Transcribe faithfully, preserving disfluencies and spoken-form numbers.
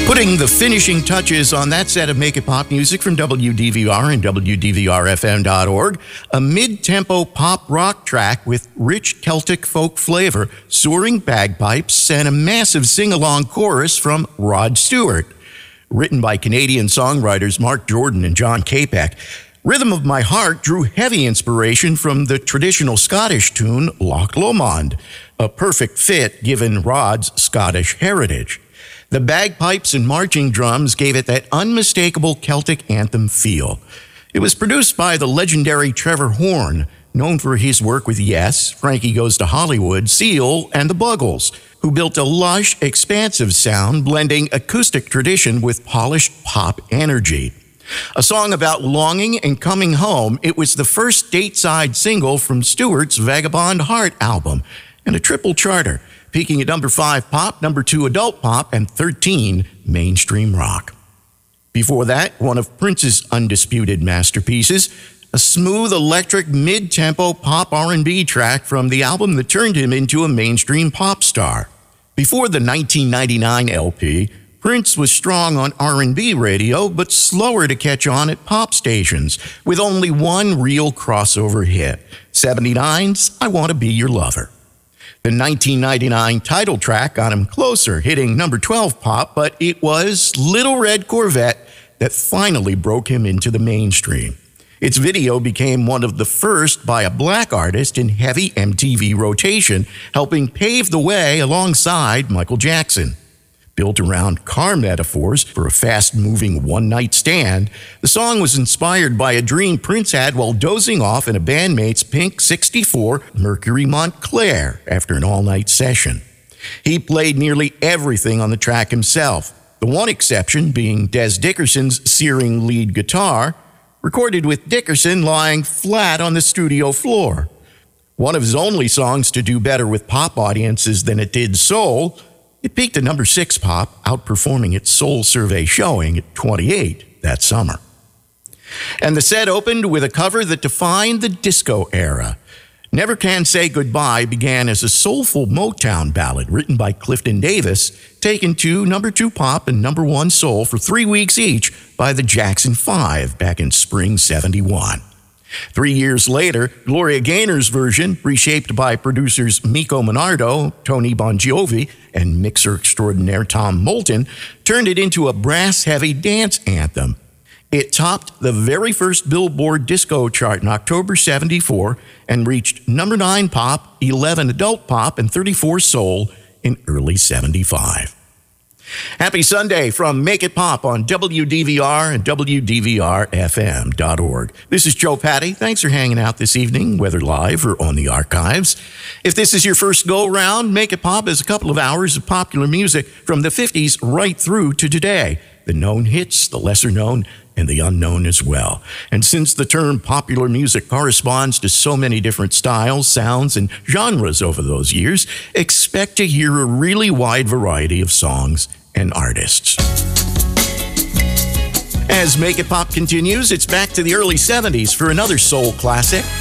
Putting the finishing touches on that set of Make It Pop music from W D V R and W D V R F M dot org, a mid-tempo pop rock track with rich Celtic folk flavor, soaring bagpipes, and a massive sing-along chorus from Rod Stewart. Written by Canadian songwriters Mark Jordan and John Capek, Rhythm of My Heart drew heavy inspiration from the traditional Scottish tune Loch Lomond, a perfect fit given Rod's Scottish heritage. The bagpipes and marching drums gave it that unmistakable Celtic anthem feel. It was produced by the legendary Trevor Horn, known for his work with Yes, Frankie Goes to Hollywood, Seal, and the Buggles, who built a lush, expansive sound blending acoustic tradition with polished pop energy. A song about longing and coming home, it was the first stateside single from Stewart's Vagabond Heart album, and a triple charter, peaking at number five pop, number two adult pop, and thirteen mainstream rock. Before that, one of Prince's undisputed masterpieces, a smooth electric mid-tempo pop R and B track from the album that turned him into a mainstream pop star. Before the nineteen ninety-nine L P, Prince was strong on R and B radio, but slower to catch on at pop stations, with only one real crossover hit, seventy-nine's I Want to Be Your Lover. The nineteen ninety-nine title track got him closer, hitting number twelve pop, but it was Little Red Corvette that finally broke him into the mainstream. Its video became one of the first by a black artist in heavy M T V rotation, helping pave the way alongside Michael Jackson. Built around car metaphors for a fast-moving one-night stand, the song was inspired by a dream Prince had while dozing off in a bandmate's pink sixty-four Mercury Montclair after an all-night session. He played nearly everything on the track himself, the one exception being Des Dickerson's searing lead guitar, recorded with Dickerson lying flat on the studio floor. One of his only songs to do better with pop audiences than it did soul, it peaked at number six pop, outperforming its Soul Survey showing at twenty-eight that summer. And the set opened with a cover that defined the disco era. Never Can Say Goodbye began as a soulful Motown ballad written by Clifton Davis, taken to number two pop and number one soul for three weeks each by the Jackson Five back in spring seventy-one. Three years later, Gloria Gaynor's version, reshaped by producers Miko Monardo, Tony Bongiovi, and mixer extraordinaire Tom Moulton, turned it into a brass-heavy dance anthem. It topped the very first Billboard disco chart in October seventy-four and reached number nine pop, eleven adult pop, and thirty-four soul in early seventy-five. Happy Sunday from Make It Pop on W D V R and W D V R F M dot org. This is Joe Patty. Thanks for hanging out this evening, whether live or on the archives. If this is your first go-round, Make It Pop is a couple of hours of popular music from the fifties right through to today. The known hits, the lesser known, and the unknown as well. And since the term popular music corresponds to so many different styles, sounds, and genres over those years, expect to hear a really wide variety of songs and artists. As Make It Pop continues, it's back to the early seventies for another soul classic,